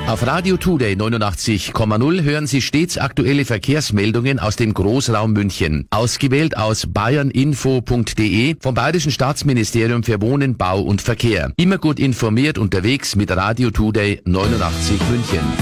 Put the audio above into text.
Auf Radio Today 89,0 hören Sie stets aktuelle Verkehrsmeldungen aus dem Großraum München. Ausgewählt aus bayerninfo.de vom Bayerischen Staatsministerium für Wohnen, Bau und Verkehr. Immer gut informiert unterwegs mit Radio Today 89 München.